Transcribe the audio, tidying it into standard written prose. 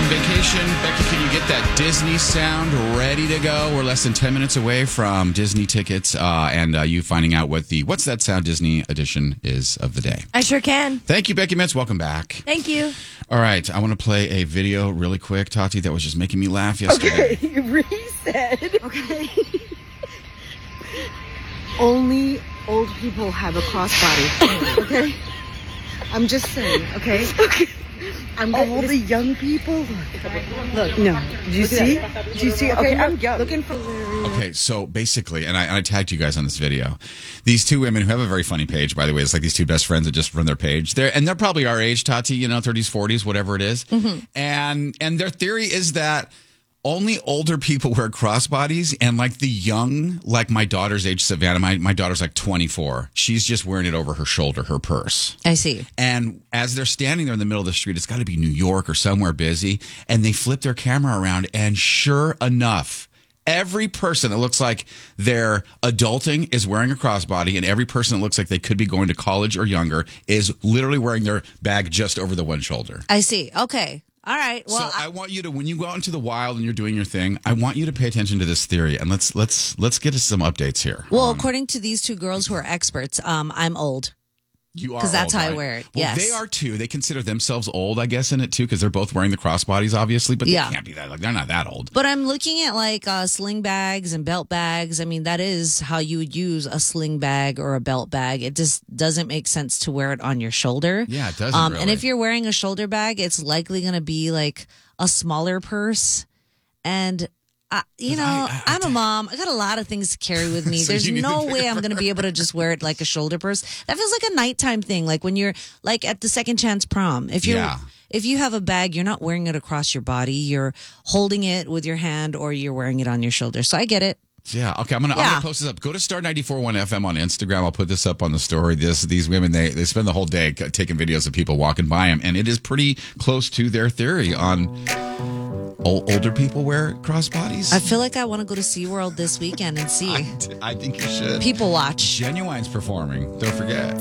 vacation. Becky, can you get that Disney sound ready to go? We're less than 10 minutes away from Disney tickets and you finding out what the What's That Sound Disney edition is of the day. I sure can. Thank you, Becky Metz. Welcome back. Thank you. All right. I want to play a video really quick, Tati, that was just making me laugh yesterday. Okay, reset. Okay. Only old people have a crossbody. Okay? I'm just saying, okay? Okay. All the young people. Look, no. Do you see? Do you see? Okay, I'm looking for. Okay, so basically, and I tagged you guys on this video. These two women who have a very funny page, by the way, it's like these two best friends that just run their page. They're probably our age, Tati, 30s, 40s, whatever it is. Mm-hmm. And their theory is that only older people wear crossbodies, and like the young, like my daughter's age, Savannah, my daughter's like 24. She's just wearing it over her shoulder, her purse. I see. And as they're standing there in the middle of the street, it's got to be New York or somewhere busy, and they flip their camera around, and sure enough, every person that looks like they're adulting is wearing a crossbody, and every person that looks like they could be going to college or younger is literally wearing their bag just over the one shoulder. I see. Okay. All right. Well, so I want you to, when you go out into the wild and you're doing your thing, I want you to pay attention to this theory, and let's get us some updates here. Well, according to these two girls who are experts, I'm old. You are, because that's old, how right? I wear it. Well, yes, they are too. They consider themselves old, I guess, in it too, because they're both wearing the crossbodies, obviously. But they can't be that. Like, they're not that old. But I'm looking at like sling bags and belt bags. I mean, that is how you would use a sling bag or a belt bag. It just doesn't make sense to wear it on your shoulder. Yeah, it doesn't. Really. And if you're wearing a shoulder bag, it's likely going to be like a smaller purse. And I'm a mom. I got a lot of things to carry with me. So There's no way I'm going to be able to just wear it like a shoulder purse. That feels like a nighttime thing. Like when you're like at the second chance prom. If you have a bag, you're not wearing it across your body. You're holding it with your hand or you're wearing it on your shoulder. So I get it. Yeah. Okay. I'm gonna post this up. Go to Star 94.1 FM on Instagram. I'll put this up on the story. These women they spend the whole day taking videos of people walking by them, and it is pretty close to their theory on older people wear crossbodies. I feel like I want to go to SeaWorld this weekend and see. I think you should. People watch. Genuine's performing. Don't forget.